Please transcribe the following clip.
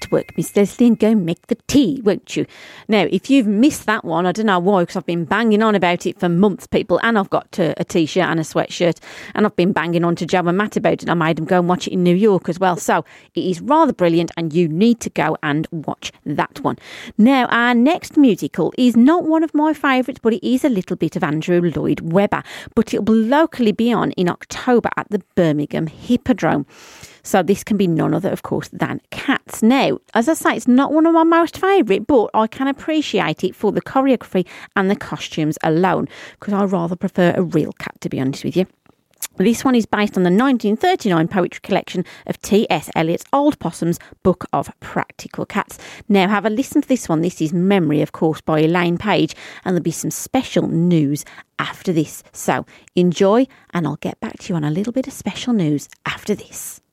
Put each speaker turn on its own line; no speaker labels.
to work, Miss Leslie, and go make the tea, won't you? Now, if you've missed that one, I don't know why, because I've been banging on about it for months, people, and I've got a T-shirt and a sweatshirt, and I've been banging on to Joe and Matt about it. I made them go and watch it in New York as well. So it is rather brilliant, and you need to go and watch that one. Now, our next musical is not one of my favourites, but it is a little bit of Andrew Lloyd Webber, but it'll locally be on in October at the Birmingham Hippodrome. So this can be none other, of course, than Cats. Now, as I say, it's not one of my most favourite, but I can appreciate it for the choreography and the costumes alone, because I rather prefer a real cat, to be honest with you. This one is based on the 1939 poetry collection of T.S. Eliot's Old Possum's Book of Practical Cats. Now, have a listen to this one. This is Memory, of course, by Elaine Page, and there'll be some special news after this. So enjoy, and I'll get back to you on a little bit of special news after this.